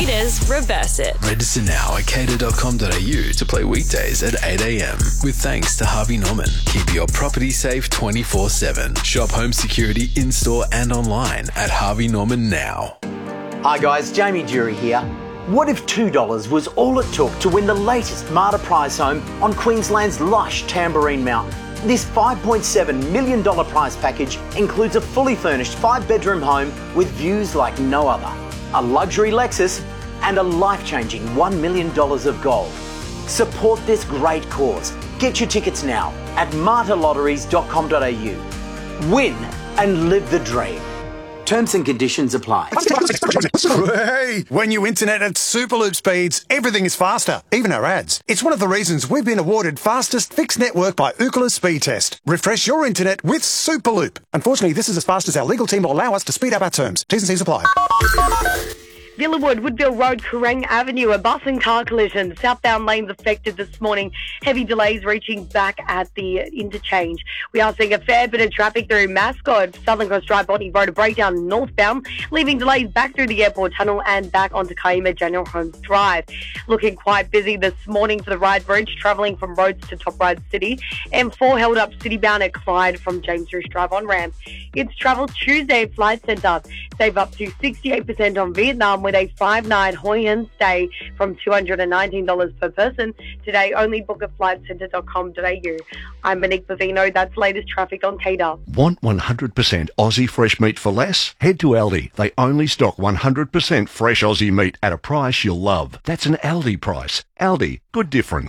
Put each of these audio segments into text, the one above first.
Cater's Reverse It. Register now at cater.com.au to play weekdays at 8 a.m. with thanks to Harvey Norman. Keep your property safe 24/7. Shop home security in-store and online at Harvey Norman now. Hi guys, Jamie Jury here. What if $2 was all it took to win the latest Marta prize home on Queensland's lush Tamborine Mountain? This $5.7 million prize package includes a fully furnished 5-bedroom home with views like no other, a luxury Lexus and a life-changing $1 million of gold. Support this great cause. Get your tickets now at martalotteries.com.au. Win and live the dream. Terms and conditions apply. Hey, when you internet at Superloop speeds, everything is faster, even our ads. It's one of the reasons we've been awarded fastest fixed network by Ookla Speed Test. Refresh your internet with Superloop. Unfortunately, this is as fast as our legal team will allow us to speed up our terms. T's and C's apply. Villawood, Woodville Road, Kerrang Avenue, a bus and car collision. Southbound lanes affected this morning. Heavy delays reaching back at the interchange. We are seeing a fair bit of traffic through Mascot, Southern Cross Drive, Bonnie Road, a breakdown northbound, leaving delays back through the airport tunnel and back onto Kaima General Holmes Drive. Looking quite busy this morning for the Ryde Bridge, travelling from Rhodes to Top Ryde City. M4 held up citybound at Clyde from James Bruce Drive on ramp. It's Travel Tuesday at Flight Centre. Save up to 68% on Vietnam with a 5-night Hoi An stay from $219 per person. Today, only book at flightcentre.com.au. I'm Monique Bavino. That's latest traffic on Cater. Want 100% Aussie fresh meat for less? Head to Aldi. They only stock 100% fresh Aussie meat at a price you'll love. That's an Aldi price. Aldi, good different.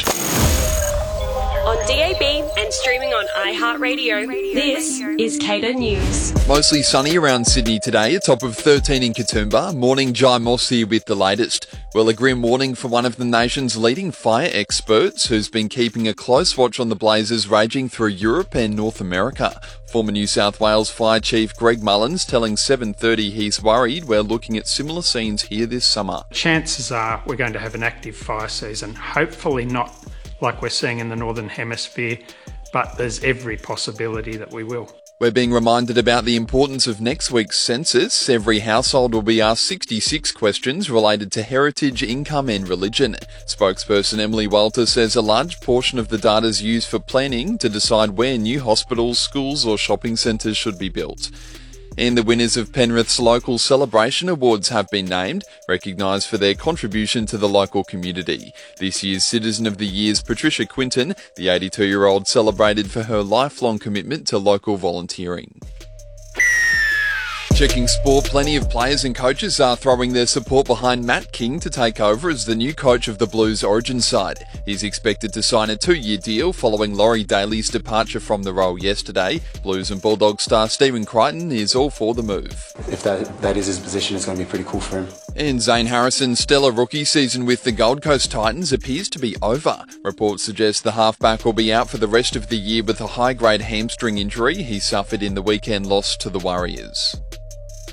On DAB and streaming on iHeartRadio, this is Cater News. Mostly sunny around Sydney today, a top of 13 in Katoomba. Morning Jai Moss here with the latest. Well, a grim warning for one of the nation's leading fire experts who's been keeping a close watch on the blazes raging through Europe and North America. Former New South Wales Fire Chief Greg Mullins telling 7:30 he's worried we're looking at similar scenes here this summer. Chances are we're going to have an active fire season, hopefully not like we're seeing in the Northern Hemisphere, but there's every possibility that we will. We're being reminded about the importance of next week's census. Every household will be asked 66 questions related to heritage, income and religion. Spokesperson Emily Walter says a large portion of the data is used for planning to decide where new hospitals, schools or shopping centres should be built. And the winners of Penrith's Local Celebration Awards have been named, recognised for their contribution to the local community. This year's Citizen of the Year is Patricia Quinton. The 82-year-old celebrated for her lifelong commitment to local volunteering. Checking sport, plenty of players and coaches are throwing their support behind Matt King to take over as the new coach of the Blues Origin side. He's expected to sign a 2-year deal following Laurie Daly's departure from the role yesterday. Blues and Bulldogs star Stephen Crichton is all for the move. If that is his position, it's going to be pretty cool for him. And Zane Harrison's stellar rookie season with the Gold Coast Titans appears to be over. Reports suggest the halfback will be out for the rest of the year with a high-grade hamstring injury he suffered in the weekend loss to the Warriors.